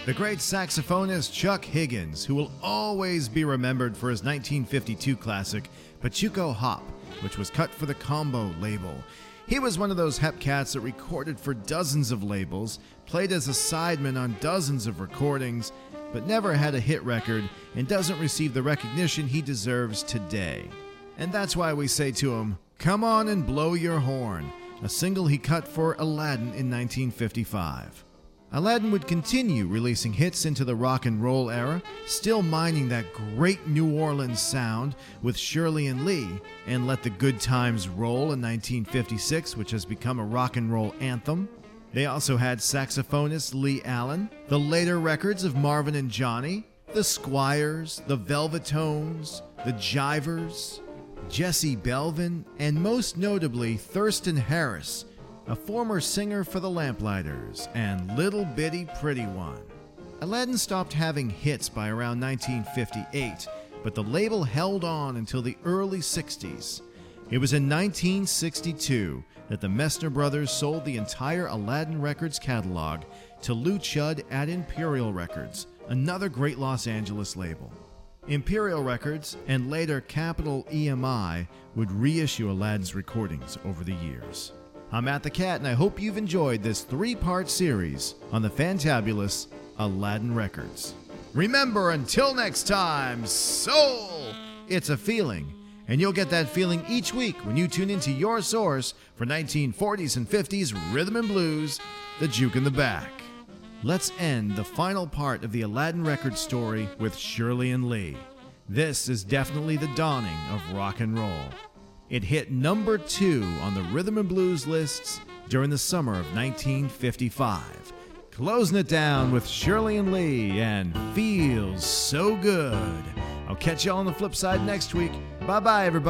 The great saxophonist Chuck Higgins, who will always be remembered for his 1952 classic, Pachuco Hop, which was cut for the Combo label. He was one of those hep cats that recorded for dozens of labels, played as a sideman on dozens of recordings, but never had a hit record and doesn't receive the recognition he deserves today. And that's why we say to him, "Come on and blow your horn," a single he cut for Aladdin in 1955. Aladdin would continue releasing hits into the rock and roll era, still mining that great New Orleans sound with Shirley and Lee, and Let the Good Times Roll in 1956, which has become a rock and roll anthem. They also had saxophonist Lee Allen, the later records of Marvin and Johnny, the Squires, the Velvetones, the Jivers, Jesse Belvin, and most notably Thurston Harris, a former singer for the Lamplighters, and Little Bitty Pretty One. Aladdin stopped having hits by around 1958, but the label held on until the early 60s. It was in 1962 that the Messner brothers sold the entire Aladdin Records catalog to Lou Chudd at Imperial Records, another great Los Angeles label. Imperial Records, and later Capitol EMI, would reissue Aladdin's recordings over the years. I'm Matt the Cat, and I hope you've enjoyed this 3-part series on the fantabulous Aladdin Records. Remember, until next time, soul! It's a feeling, and you'll get that feeling each week when you tune into your source for 1940s and 50s rhythm and blues, the Juke in the Back. Let's end the final part of the Aladdin Records story with Shirley and Lee. This is definitely the dawning of rock and roll. It hit number 2 on the rhythm and blues lists during the summer of 1955. Closing it down with Shirley and Lee and Feels So Good. I'll catch you all on the flip side next week. Bye-bye, everybody.